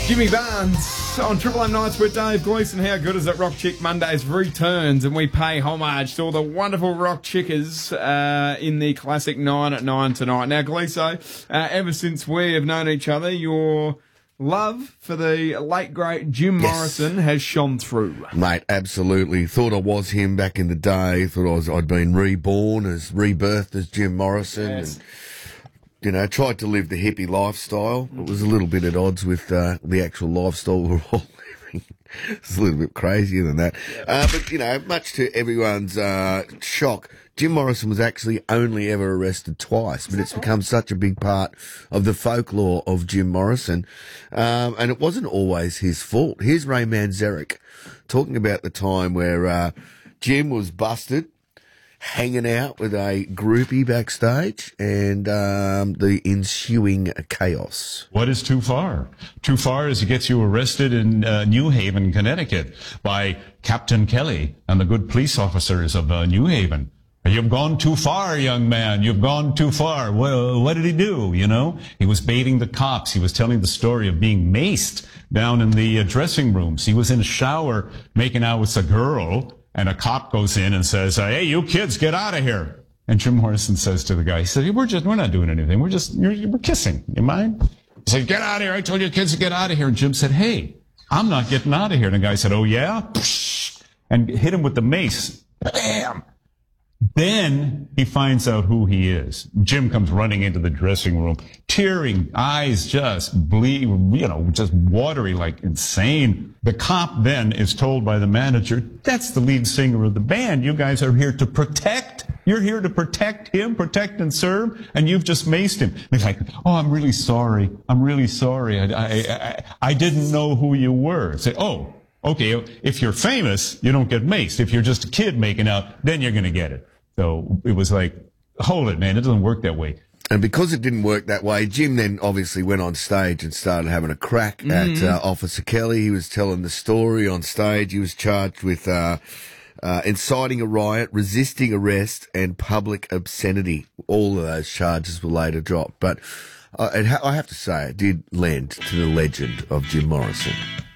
Jimmy Barnes on Triple M Nights with Dave Gleeson. How good is it? Rock Chick Mondays returns, and we pay homage to all the wonderful rock chickers in the classic 9 at 9 tonight. Now, Gleeso, ever since we have known each other, your love for the late, great Jim Morrison has shone through. Mate, absolutely. Thought I was him back in the day. Thought I'd been rebirthed as Jim Morrison. Yes. And, you know, tried to live the hippie lifestyle. It was a little bit at odds with the actual lifestyle we were all living. It's a little bit crazier than that. But, you know, much to everyone's shock, Jim Morrison was actually only ever arrested twice, but it's become such a big part of the folklore of Jim Morrison. And it wasn't always his fault. Here's Ray Manzarek talking about the time where Jim was busted, hanging out with a groupie backstage, and the ensuing chaos. What is too far? Too far is he gets you arrested in New Haven, Connecticut by Captain Kelly and the good police officers of New Haven. You've gone too far, young man. You've gone too far. Well, what did he do? You know, he was baiting the cops. He was telling the story of being maced down in the dressing rooms. He was in a shower making out with a girl, and a cop goes in and says, "Hey, you kids, get out of here." And Jim Morrison says to the guy, he said, we're not doing anything. We're kissing. You mind? He said, "Get out of here. I told you kids to get out of here." And Jim said, "Hey, I'm not getting out of here." And the guy said, "Oh yeah?" And hit him with the mace. Bam! Then he finds out who he is. Jim comes running into the dressing room, tearing, eyes just bleed, just watery like insane. The cop then is told by the manager, "That's the lead singer of the band. You guys are here to protect. You're here to protect him, protect and serve, and you've just maced him." And he's like, "Oh, I'm really sorry. I'm really sorry. I didn't know who you were." Say, "Oh, okay, if you're famous, you don't get maced. If you're just a kid making out, then you're going to get it." So it was like, hold it, man. It doesn't work that way. And because it didn't work that way, Jim then obviously went on stage and started having a crack at Officer Kelly. He was telling the story on stage. He was charged with inciting a riot, resisting arrest, and public obscenity. All of those charges were later dropped. But I have to say, it did lend to the legend of Jim Morrison.